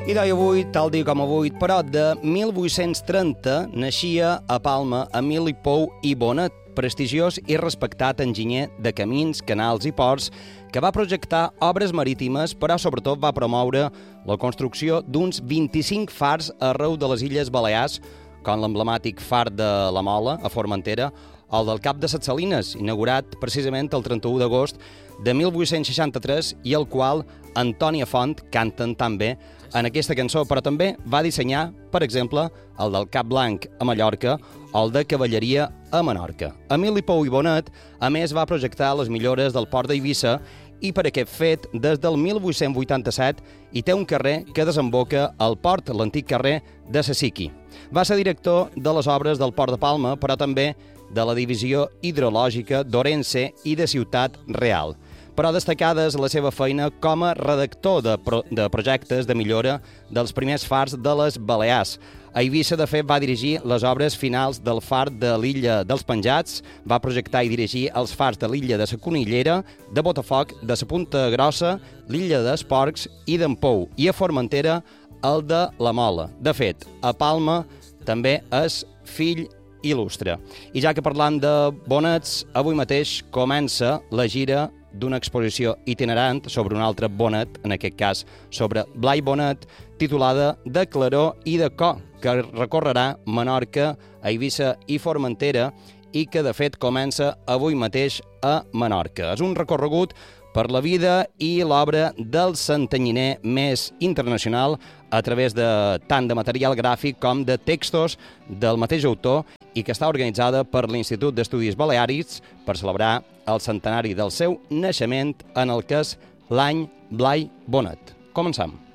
I d'ahir avui, tal dia com avui, però de 1830, naixia a Palma Emili Pou i Bonet, prestigiós i respectat enginyer de camins, canals i ports, que va projectar obres marítimes, però sobretot va promoure la construcció d'uns 25 fars arreu de les Illes Balears, com l'emblemàtic far de la Mola, a Formentera, o el del Cap de Set Salines, inaugurat precisament el 31 d'agost de 1863 i el qual Antònia Font canten tan bé en aquesta cançó, però també va dissenyar, per exemple, el del Cap Blanc a Mallorca o el de Cavalleria a Menorca. Emili Pou i Bonet, a més, va projectar les millores del port d'Eivissa i per aquest fet, des del 1887, hi té un carrer que desemboca al port, l'antic carrer de Sasiqui. Va ser director de les obres del Port de Palma, però també de la divisió hidrològica d'Orense i de Ciutat Real. Però destacada és la seva feina com a redactor de projectes de millora dels primers fars de les Balears. A Eivissa, de fet, va dirigir les obres finals del far de l'illa dels Penjats, va projectar i dirigir els fars de l'illa de la Conillera, de Botafoc, de la Punta Grossa, l'illa d'Esporcs i d'en Pou, i a Formentera el de la Mola. De fet, a Palma també és fill il·lustre. I ja que parlant de Bonets, avui mateix comença la gira d'una exposició itinerant sobre un altre Bonet, en aquest cas sobre Blai Bonet, titulada De Claror i de Co, que recorrerà Menorca, Eivissa i Formentera i que, de fet, comença avui mateix a Menorca. És un recorregut per la vida i l'obra del santanyiner més internacional a través de tant de material gràfic com de textos del mateix autor i que està organitzada per l'Institut d'Estudis Baleàrics per celebrar el centenari del seu naixement en el que és l'any Blai Bonet. Comencem.